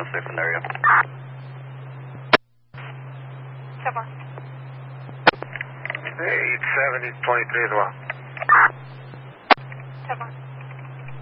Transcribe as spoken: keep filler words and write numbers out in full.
six in the area. seven. eight seventy, twenty-three as well. seven.